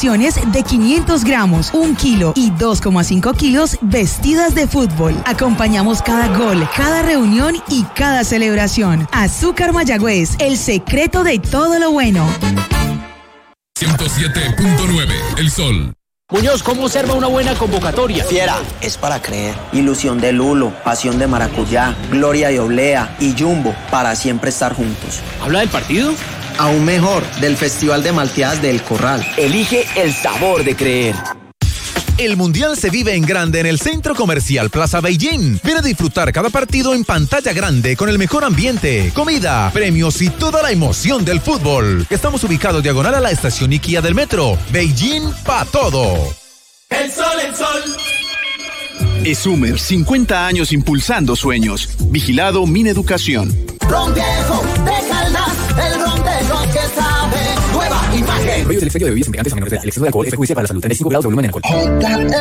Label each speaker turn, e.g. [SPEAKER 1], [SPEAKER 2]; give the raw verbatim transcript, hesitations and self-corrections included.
[SPEAKER 1] porciones de quinientos gramos, un kilo y dos coma cinco kilos vestidas de fútbol. Acompañamos cada gol, cada reunión y cada celebración. Azúcar Mayagüez, el secreto de todo lo bueno.
[SPEAKER 2] ciento siete punto nueve, El Sol.
[SPEAKER 3] Muñoz, ¿cómo observa una buena convocatoria?
[SPEAKER 4] Fiera, es para creer. Ilusión de Lulo, pasión de maracuyá, gloria de oblea y Jumbo, para siempre estar juntos.
[SPEAKER 3] ¿Habla del partido?
[SPEAKER 4] Aún mejor, del Festival de Malteadas del Corral.
[SPEAKER 5] Elige el sabor de creer.
[SPEAKER 6] El Mundial se vive en grande en el Centro Comercial Plaza Beijing. Ven a disfrutar cada partido en pantalla grande con el mejor ambiente, comida, premios y toda la emoción del fútbol. Estamos ubicados diagonal a la estación IKEA del metro. Beijing pa' todo.
[SPEAKER 7] El sol, el sol.
[SPEAKER 8] ESUMER, cincuenta años impulsando sueños. Vigilado Mineducación.
[SPEAKER 7] Ron viejo de Caldas, el ron de los que sabe. Nueva imagen.
[SPEAKER 9] El rollo del exceso de bebidas embriagantes a menores de edad. El exceso de alcohol es perjudicial para la salud. treinta y cinco grados de volumen en alcohol.